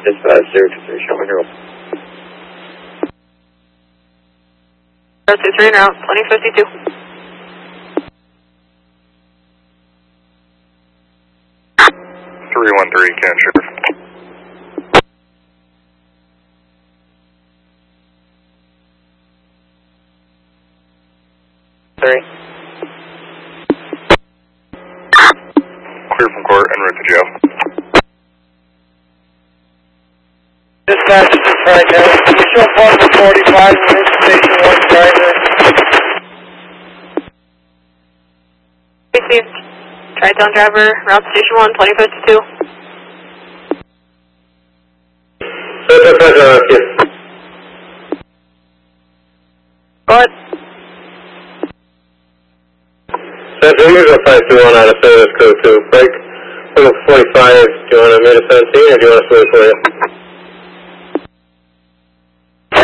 Dispatch 023, show me your 023 now, 2052. Can Sheriff. Clear from court and route to jail. Dispatch to Tri-Town. We show Parker 45 in Station 1 driver. Received. Tri-Town driver, route Station 1, 2052. Go ahead. Central, usual 521 out of service, code 2. Break, 45, do you want to mid 17 or do you want to switch for you?